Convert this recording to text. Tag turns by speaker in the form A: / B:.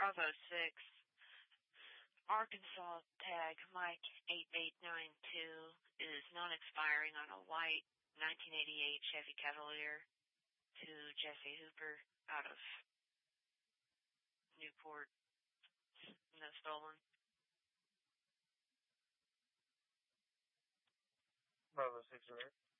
A: Bravo 6, Arkansas tag Mike 8892 is non-expiring on a white 1988 Chevy Cavalier to Jesse Hooper out of Newport. No stolen.
B: Bravo 6 alert.